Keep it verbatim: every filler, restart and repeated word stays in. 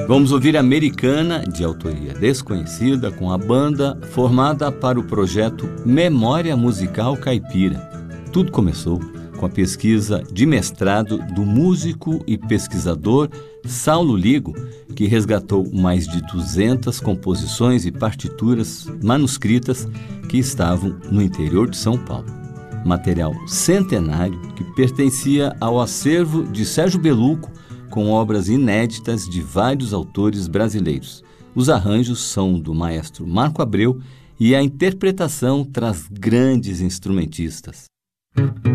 Vamos ouvir Americana, de autoria desconhecida, com a banda formada para o projeto Memória Musical Caipira. Tudo começou com a pesquisa de mestrado do músico e pesquisador Saulo Ligo, que resgatou mais de duzentas composições e partituras manuscritas que estavam no interior de São Paulo. Material centenário que pertencia ao acervo de Sérgio Beluco, com obras inéditas de vários autores brasileiros. Os arranjos são do maestro Marco Abreu e a interpretação traz grandes instrumentistas.